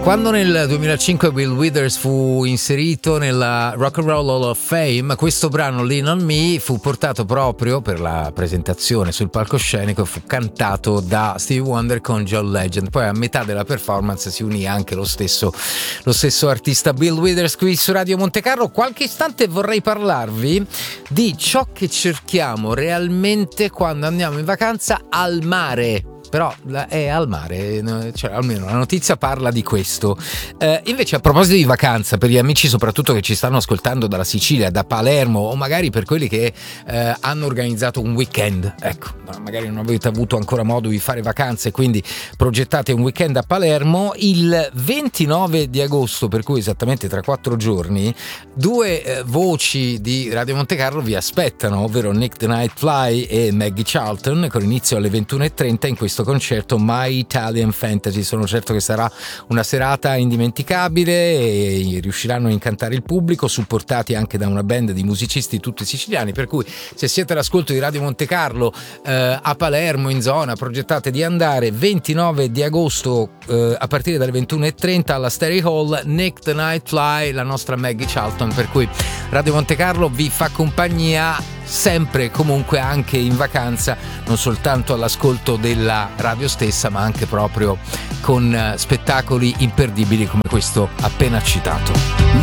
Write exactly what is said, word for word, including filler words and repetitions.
Quando nel duemilacinque Bill Withers fu inserito nella Rock and Roll Hall of Fame, questo brano Lean on Me fu portato proprio per la presentazione sul palcoscenico e fu cantato da Stevie Wonder con John Legend. Poi a metà della performance si unì anche lo stesso, lo stesso artista Bill Withers qui su Radio Montecarlo. Qualche istante vorrei parlarvi di ciò che cerchiamo realmente quando andiamo in vacanza al mare. Però è al mare, cioè almeno la notizia parla di questo. Eh, invece, a proposito di vacanza, per gli amici soprattutto che ci stanno ascoltando dalla Sicilia, da Palermo, o magari per quelli che eh, hanno organizzato un weekend, ecco, magari non avete avuto ancora modo di fare vacanze, quindi progettate un weekend a Palermo, il ventinove di agosto, per cui esattamente tra quattro giorni, due eh, voci di Radio Montecarlo vi aspettano, ovvero Nick the Nightfly e Maggie Charlton, con inizio alle ventuno e trenta in questo concerto My Italian Fantasy. Sono certo che sarà una serata indimenticabile e riusciranno a incantare il pubblico, supportati anche da una band di musicisti tutti siciliani, per cui se siete all'ascolto di Radio Montecarlo eh, a Palermo in zona, progettate di andare ventinove di agosto eh, a partire dalle ventuno e trenta alla Stereo Hall, Nick the Nightfly, la nostra Maggie Charlton, per cui Radio Montecarlo vi fa compagnia sempre, comunque, anche in vacanza, non soltanto all'ascolto della radio stessa, ma anche proprio con spettacoli imperdibili come questo appena citato.